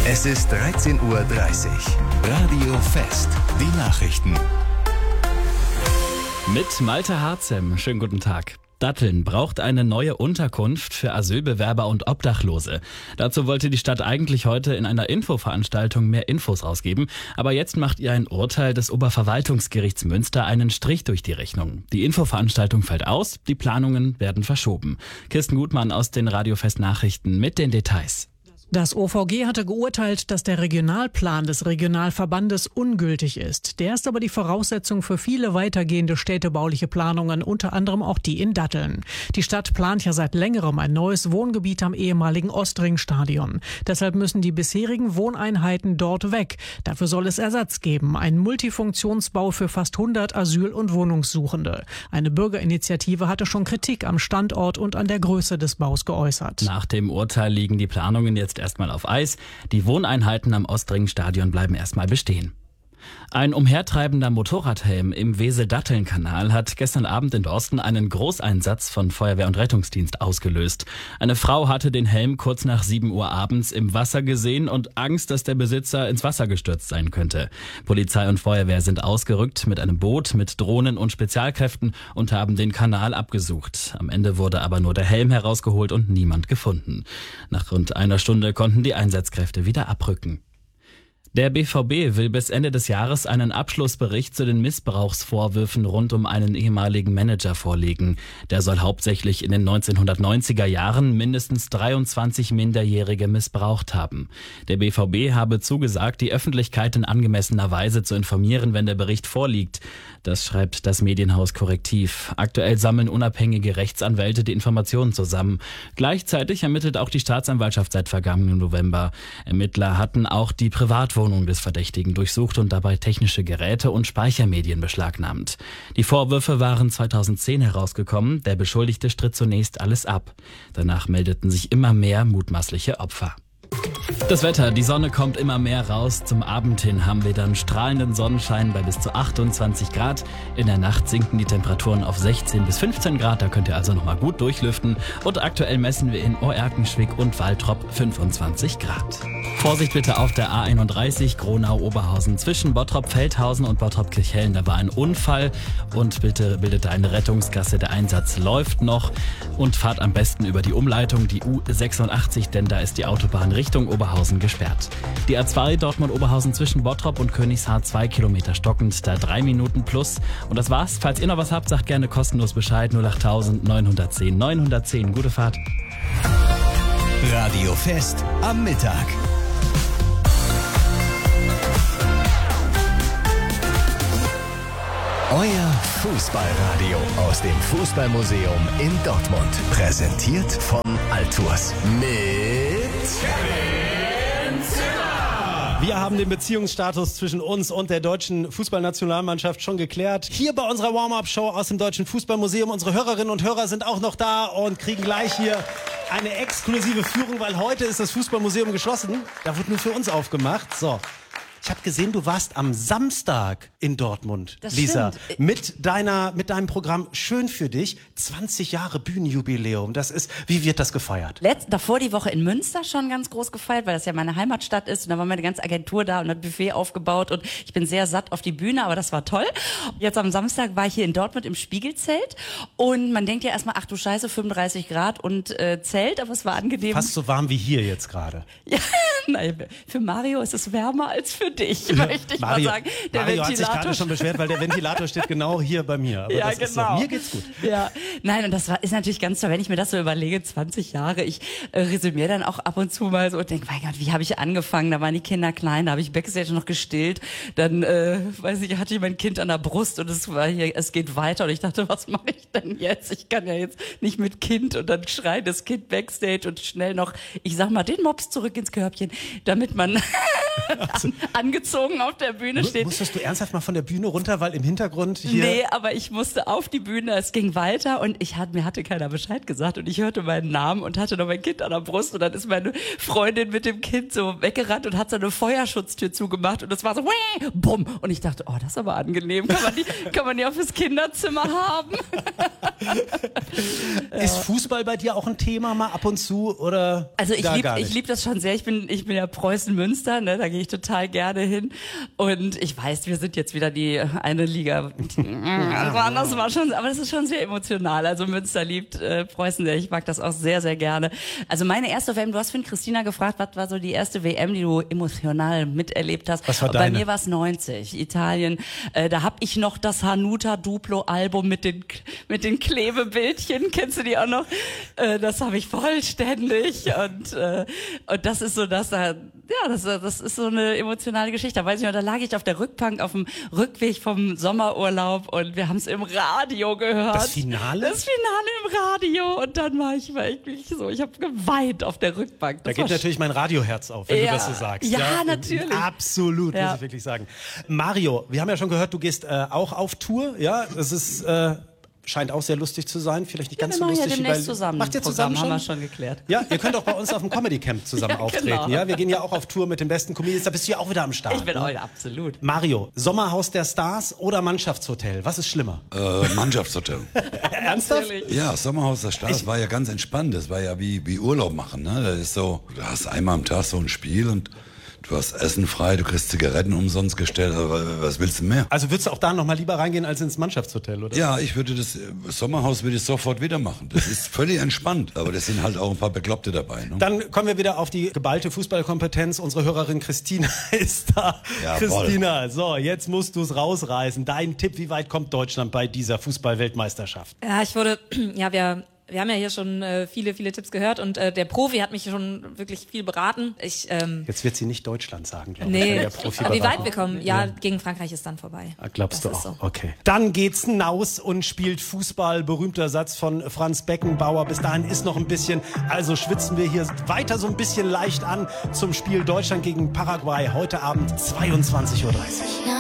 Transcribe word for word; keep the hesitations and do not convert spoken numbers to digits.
Es ist dreizehn Uhr dreißig. Radio Fest. Die Nachrichten. Mit Malte Harzem. Schönen guten Tag. Datteln braucht eine neue Unterkunft für Asylbewerber und Obdachlose. Dazu wollte die Stadt eigentlich heute in einer Infoveranstaltung mehr Infos rausgeben. Aber jetzt macht ihr ein Urteil des Oberverwaltungsgerichts Münster einen Strich durch die Rechnung. Die Infoveranstaltung fällt aus, die Planungen werden verschoben. Kirsten Gutmann aus den Radio Fest Nachrichten mit den Details. Das O V G hatte geurteilt, dass der Regionalplan des Regionalverbandes ungültig ist. Der ist aber die Voraussetzung für viele weitergehende städtebauliche Planungen, unter anderem auch die in Datteln. Die Stadt plant ja seit längerem ein neues Wohngebiet am ehemaligen Ostring-Stadion. Deshalb müssen die bisherigen Wohneinheiten dort weg. Dafür soll es Ersatz geben, ein Multifunktionsbau für fast hundert Asyl- und Wohnungssuchende. Eine Bürgerinitiative hatte schon Kritik am Standort und an der Größe des Baus geäußert. Nach dem Urteil liegen die Planungen jetzt erstmal auf Eis. Die Wohneinheiten am Ostring-Stadion bleiben erstmal bestehen. Ein umhertreibender Motorradhelm im Wesel-Datteln-Kanal hat gestern Abend in Dorsten einen Großeinsatz von Feuerwehr und Rettungsdienst ausgelöst. Eine Frau hatte den Helm kurz nach sieben Uhr abends im Wasser gesehen und Angst, dass der Besitzer ins Wasser gestürzt sein könnte. Polizei und Feuerwehr sind ausgerückt mit einem Boot, mit Drohnen und Spezialkräften und haben den Kanal abgesucht. Am Ende wurde aber nur der Helm herausgeholt und niemand gefunden. Nach rund einer Stunde konnten die Einsatzkräfte wieder abrücken. Der B V B will bis Ende des Jahres einen Abschlussbericht zu den Missbrauchsvorwürfen rund um einen ehemaligen Manager vorlegen. Der soll hauptsächlich in den neunzehnhundertneunziger Jahren mindestens dreiundzwanzig Minderjährige missbraucht haben. Der B V B habe zugesagt, die Öffentlichkeit in angemessener Weise zu informieren, wenn der Bericht vorliegt. Das schreibt das Medienhaus Korrektiv. Aktuell sammeln unabhängige Rechtsanwälte die Informationen zusammen. Gleichzeitig ermittelt auch die Staatsanwaltschaft seit vergangenen November. Ermittler hatten auch die Privatwohnung des Verdächtigen durchsucht und dabei technische Geräte und Speichermedien beschlagnahmt. Die Vorwürfe waren zweitausendzehn herausgekommen. Der Beschuldigte stritt zunächst alles ab. Danach meldeten sich immer mehr mutmaßliche Opfer. Das Wetter, die Sonne kommt immer mehr raus. Zum Abend hin haben wir dann strahlenden Sonnenschein bei bis zu achtundzwanzig Grad. In der Nacht sinken die Temperaturen auf sechzehn bis fünfzehn Grad. Da könnt ihr also nochmal gut durchlüften. Und aktuell messen wir in Oerkenschwick und Waltrop fünfundzwanzig Grad. Vorsicht bitte auf der A einunddreißig Gronau-Oberhausen zwischen Bottrop-Feldhausen und Bottrop-Kirchhellen. Da war ein Unfall und bitte bildet eine Rettungsgasse. Der Einsatz läuft noch und fahrt am besten über die Umleitung, die U sechsundachtzig, denn da ist die Autobahn Richtung Oberhausen gesperrt. Die A zwei Dortmund-Oberhausen zwischen Bottrop und Königshardt zwei Kilometer stockend, da drei Minuten plus. Und das war's. Falls ihr noch was habt, sagt gerne kostenlos Bescheid. null acht neun eins null neun eins null zehn. Gute Fahrt. Radio Fest am Mittag. Euer Fußballradio aus dem Fußballmuseum in Dortmund. Präsentiert von Altours. Mit Kevin Zimmer. Wir haben den Beziehungsstatus zwischen uns und der deutschen Fußballnationalmannschaft schon geklärt. Hier bei unserer Warm-Up-Show aus dem Deutschen Fußballmuseum. Unsere Hörerinnen und Hörer sind auch noch da und kriegen gleich hier eine exklusive Führung, weil heute ist das Fußballmuseum geschlossen. Da wird nur für uns aufgemacht. So. Ich habe gesehen, du warst am Samstag in Dortmund, das Lisa, stimmt. mit deiner, mit deinem Programm Schön für dich, zwanzig Jahre Bühnenjubiläum. Das ist, wie wird das gefeiert? Letzt, davor die Woche in Münster schon ganz groß gefeiert, weil das ja meine Heimatstadt ist. Und da war meine ganze Agentur da und hat Buffet aufgebaut und ich bin sehr satt auf die Bühne, aber das war toll. Jetzt am Samstag war ich hier in Dortmund im Spiegelzelt und man denkt ja erstmal, ach du Scheiße, fünfunddreißig Grad und äh, Zelt, aber es war angenehm. Fast so warm wie hier jetzt gerade. Ja, nein, für Mario ist es wärmer als für dich, möchte ich Mario, mal sagen. Der Mario hat sich Ventilator gerade schon beschwert, weil der Ventilator steht genau hier bei mir. Aber ja, das ist genau. so. Mir geht's gut. Ja, nein, und das war, ist natürlich ganz toll, wenn ich mir das so überlege, zwanzig Jahre. Ich äh, resümiere dann auch ab und zu mal so und denke, mein Gott, wie habe ich angefangen? Da waren die Kinder klein, da habe ich Backstage noch gestillt. Dann, äh, weiß ich, hatte ich mein Kind an der Brust und es war hier, es geht weiter. Und ich dachte, was mache ich denn jetzt? Ich kann ja jetzt nicht mit Kind und dann schreit das Kind Backstage und schnell noch, ich sag mal, den Mops zurück ins Körbchen, damit man An, angezogen auf der Bühne stehen. Musstest du ernsthaft mal von der Bühne runter, weil im Hintergrund hier... Nee, aber ich musste auf die Bühne, es ging weiter und ich hat, mir hatte keiner Bescheid gesagt und ich hörte meinen Namen und hatte noch mein Kind an der Brust und dann ist meine Freundin mit dem Kind so weggerannt und hat so eine Feuerschutztür zugemacht und das war so, Wäh! Bumm. Und ich dachte, oh, das ist aber angenehm, kann man die, kann man die auch fürs Kinderzimmer haben? Ist Fußball bei dir auch ein Thema mal ab und zu oder Also ich da liebe gar nicht? ich lieb das schon sehr. Ich bin ich bin ja Preußen-Münster, ne, da gehe ich total gerne hin. Und ich weiß, wir sind jetzt wieder die eine Liga. Das war schon, aber das ist schon sehr emotional. Also Münster liebt äh, Preußen sehr. Ich mag das auch sehr, sehr gerne. Also meine erste W M, du hast von Christina gefragt, was war so die erste W M, die du emotional miterlebt hast? Was war Bei deine? mir war es neunzig, Italien. Äh, da habe ich noch das Hanuta Duplo Album mit den mit den Klebebildchen. Kennst du die auch noch? Äh, das habe ich vollständig und äh, und das ist so das da, ja, das das ist so eine emotionale Geschichte. Da weiß ich noch, da lag ich auf der Rückbank auf dem Rückweg vom Sommerurlaub und wir haben es im Radio gehört. Das Finale? Das Finale im Radio und dann war ich war ich wirklich so, ich habe geweint auf der Rückbank. Das Da geht war natürlich mein Radioherz auf, wenn Ja. du das so sagst. Ja, natürlich. Absolut, Ja. muss ich wirklich sagen. Mario, wir haben ja schon gehört, du gehst äh, auch auf Tour. Ja, das ist... Äh, scheint auch sehr lustig zu sein. Vielleicht nicht ganz wir so machen ja lustig wie demnächst bei... zusammen. Macht ihr ein zusammen Programm, schon? haben wir schon geklärt. Ja, ihr könnt auch bei uns auf dem Comedy Camp zusammen Ja, auftreten. genau. Ja, wir gehen ja auch auf Tour mit den besten Comedians. Da bist du ja auch wieder am Start. Ich bin ne? heute absolut. Mario, Sommerhaus der Stars oder Mannschaftshotel? Was ist schlimmer? Äh, Mannschaftshotel. Ernsthaft? Ja, Sommerhaus der Stars war ja ganz entspannt. Das war ja wie, wie Urlaub machen. Ne? Das ist so, du hast einmal am Tag so ein Spiel und du hast Essen frei, du kriegst Zigaretten umsonst gestellt. Aber was willst du mehr? Also würdest du auch da noch mal lieber reingehen als ins Mannschaftshotel, oder? Ja, ich würde das äh, Sommerhaus würde ich sofort wieder machen. Das ist völlig entspannt. Aber das sind halt auch ein paar Bekloppte dabei. Ne? Dann kommen wir wieder auf die geballte Fußballkompetenz. Unsere Hörerin Christina ist da. Jawohl. Christina, so, jetzt musst du es rausreißen. Dein Tipp, wie weit kommt Deutschland bei dieser Fußball-Weltmeisterschaft? Ja, ich wurde, ja, wir, wir haben ja hier schon äh, viele, viele Tipps gehört und äh, der Profi hat mich schon wirklich viel beraten. Ich, ähm, Jetzt wird sie nicht Deutschland sagen, glaube ich. nee, wenn der Profi aber wie beraten. weit wir kommen, ja, gegen Frankreich ist dann vorbei. Ah, Glaubst Das du ist auch? so. Okay. Dann geht's hinaus und spielt Fußball. Berühmter Satz von Franz Beckenbauer. Bis dahin ist noch ein bisschen. Also schwitzen wir hier weiter so ein bisschen leicht an zum Spiel Deutschland gegen Paraguay. Heute Abend zweiundzwanzig Uhr dreißig.